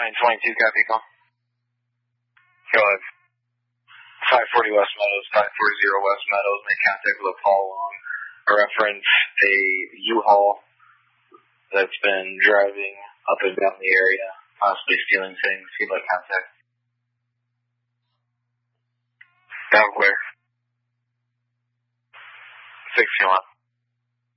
922 copy call. Go ahead. 540 West Meadows, 540 West Meadows, make contact with a Paul Long. Reference a U-Haul that's been driving up and down the area, possibly stealing things. He'd like contact. Down clear.